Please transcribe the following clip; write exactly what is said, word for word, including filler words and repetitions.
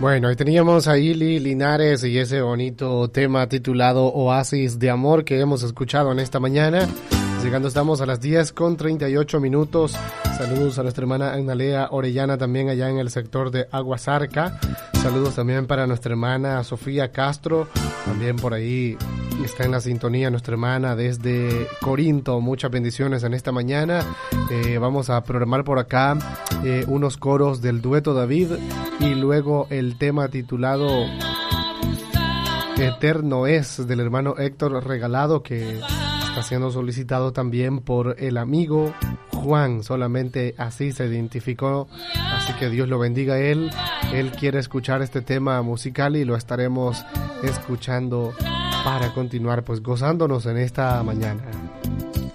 Bueno, ahí teníamos a Ili Linares y ese bonito tema titulado Oasis de Amor que hemos escuchado en esta mañana. Llegando estamos a las diez con treinta y ocho minutos. Saludos a nuestra hermana Annalea Orellana también allá en el sector de Aguasarca. Saludos también para nuestra hermana Sofía Castro. También por ahí está en la sintonía nuestra hermana desde Corinto. Muchas bendiciones en esta mañana. Eh, vamos a programar por acá eh, unos coros del dueto David y luego el tema titulado Eterno es del hermano Héctor Regalado, que está siendo solicitado también por el amigo Juan. Solamente así se identificó, así que Dios lo bendiga a él. Él quiere escuchar este tema musical y lo estaremos escuchando para continuar pues gozándonos en esta mañana.